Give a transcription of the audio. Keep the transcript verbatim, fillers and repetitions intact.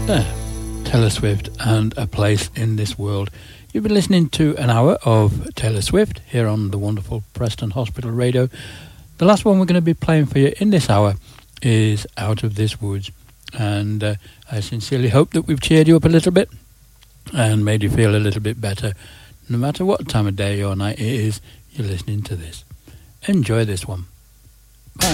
There, Taylor Swift and A Place in This World. You've been listening to an hour of Taylor Swift here on the wonderful Preston Hospital Radio. The last one we're going to be playing for you in this hour is Out of This Woods. And uh, I sincerely hope that we've cheered you up a little bit and made you feel a little bit better. No matter what time of day or night it is, you're listening to this. Enjoy this one.